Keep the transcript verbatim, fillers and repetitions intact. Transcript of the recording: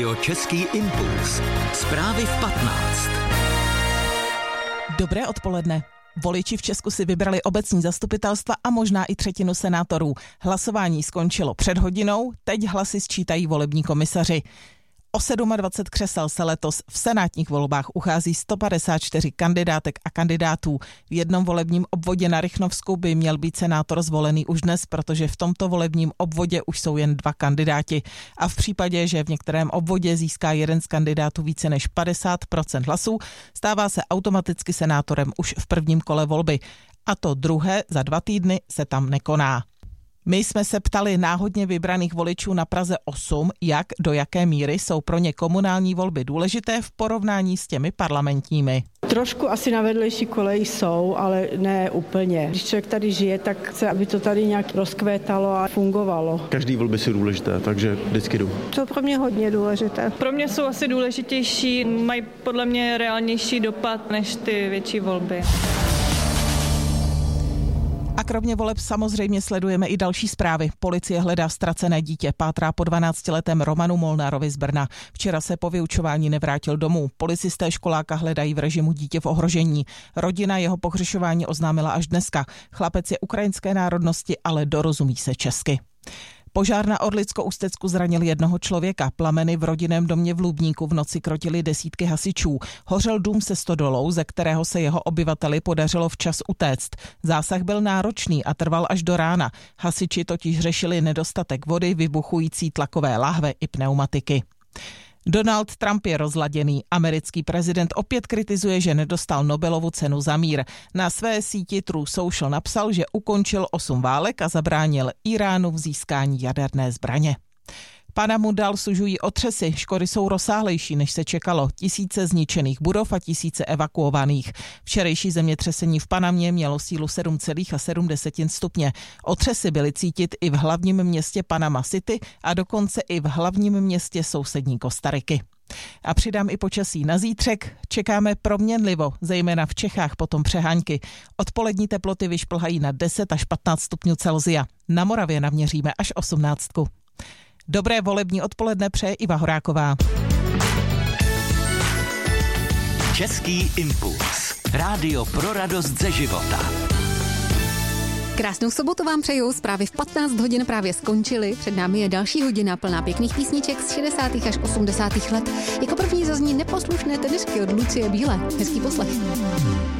Český impuls. Zprávy v patnáct. Dobré odpoledne. Voliči v Česku si vybrali obecní zastupitelstva a možná i třetinu senátorů. Hlasování skončilo před hodinou, teď hlasy sčítají volební komisaři. O dvacet sedm křesel se letos v senátních volbách uchází sto padesát čtyři kandidátek a kandidátů. V jednom volebním obvodě na Rychnovsku by měl být senátor zvolený už dnes, protože v tomto volebním obvodě už jsou jen dva kandidáti. A v případě, že v některém obvodě získá jeden z kandidátů více než padesát procent hlasů, stává se automaticky senátorem už v prvním kole volby. A to druhé za dva týdny se tam nekoná. My jsme se ptali náhodně vybraných voličů na Praze osm, jak, do jaké míry jsou pro ně komunální volby důležité v porovnání s těmi parlamentními. Trošku asi na vedlejší koleji jsou, ale ne úplně. Když člověk tady žije, tak chce, aby to tady nějak rozkvétalo a fungovalo. Každý volby jsou důležité, takže vždycky jdu. To pro mě hodně důležité. Pro mě jsou asi důležitější, mají podle mě reálnější dopad než ty větší volby. A kromě voleb samozřejmě sledujeme i další zprávy. Policie hledá ztracené dítě, pátrá po dvanáctiletém Romanu Molnárovi z Brna. Včera se po vyučování nevrátil domů. Policisté školáka hledají v režimu dítě v ohrožení. Rodina jeho pohřešování oznámila až dneska. Chlapec je ukrajinské národnosti, ale dorozumí se česky. Požár na Orlicko-Ústecku zranil jednoho člověka. Plameny v rodinném domě v Lubníku v noci krotily desítky hasičů. Hořel dům se stodolou, ze kterého se jeho obyvateli podařilo včas utéct. Zásah byl náročný a trval až do rána. Hasiči totiž řešili nedostatek vody, vybuchující tlakové láhve i pneumatiky. Donald Trump je rozladěný. Americký prezident opět kritizuje, že nedostal Nobelovu cenu za mír. Na své síti True Social napsal, že ukončil osm válek a zabránil Iránu v získání jaderné zbraně. Panamu dál sužují otřesy, škody jsou rozsáhlejší, než se čekalo. Tisíce zničených budov a tisíce evakuovaných. Včerejší zemětřesení v Panamě mělo sílu sedm celá sedm stupně. Otřesy byly cítit i v hlavním městě Panama City a dokonce i v hlavním městě sousední Kostariky. A přidám i počasí na zítřek. Čekáme proměnlivo, zejména v Čechách potom přehánky. Odpolední teploty vyšplhají na deset až patnáct stupňů Celsia. Na Moravě naměříme až osmnáctku. Dobré volební odpoledne přeje Iva Horáková. Český impuls. Rádio pro radost ze života. Krásnou sobotu vám přeju, zprávy v patnáct hodin právě skončily. Před námi je další hodina plná pěkných písniček z šedesátých až osmdesátých let. Jako první zazní Neposlušné tenisky od Lucie Bílé. Hezký poslech.